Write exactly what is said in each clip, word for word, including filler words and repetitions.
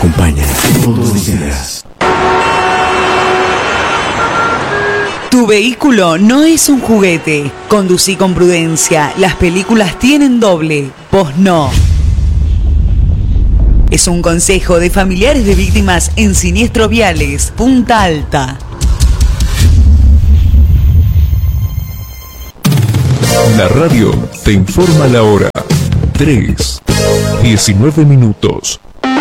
Acompaña todos los días. Tu vehículo no es un juguete. Conducí con prudencia. Las películas tienen doble. Vos no. Es un consejo de familiares de víctimas en siniestros viales. Punta Alta. La radio te informa la hora. tres, diecinueve minutos.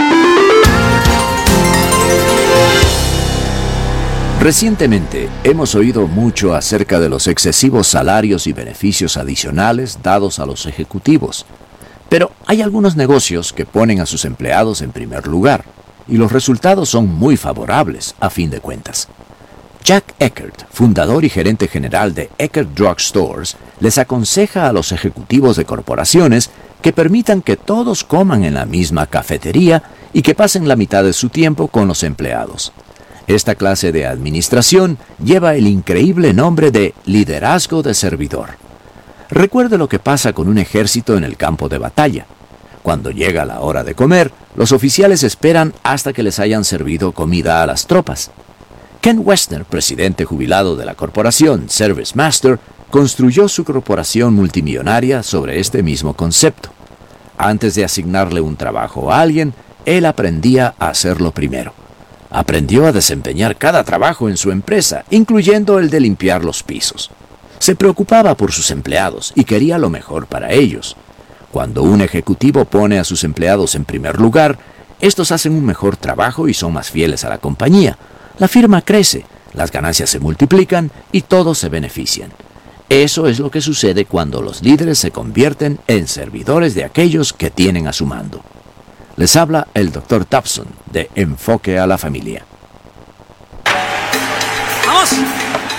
Recientemente hemos oído mucho acerca de los excesivos salarios y beneficios adicionales dados a los ejecutivos. Pero hay algunos negocios que ponen a sus empleados en primer lugar, y los resultados son muy favorables a fin de cuentas. Jack Eckert, fundador y gerente general de Eckert Drug Stores, les aconseja a los ejecutivos de corporaciones que permitan que todos coman en la misma cafetería y que pasen la mitad de su tiempo con los empleados. Esta clase de administración lleva el increíble nombre de liderazgo de servidor. Recuerde lo que pasa con un ejército en el campo de batalla. Cuando llega la hora de comer, los oficiales esperan hasta que les hayan servido comida a las tropas. Ken Westner, presidente jubilado de la corporación Service Master, construyó su corporación multimillonaria sobre este mismo concepto. Antes de asignarle un trabajo a alguien, él aprendía a hacerlo primero. Aprendió a desempeñar cada trabajo en su empresa, incluyendo el de limpiar los pisos. Se preocupaba por sus empleados y quería lo mejor para ellos. Cuando un ejecutivo pone a sus empleados en primer lugar, estos hacen un mejor trabajo y son más fieles a la compañía. La firma crece, las ganancias se multiplican y todos se benefician. Eso es lo que sucede cuando los líderes se convierten en servidores de aquellos que tienen a su mando. Les habla el doctor Thompson de Enfoque a la Familia. ¡Vamos!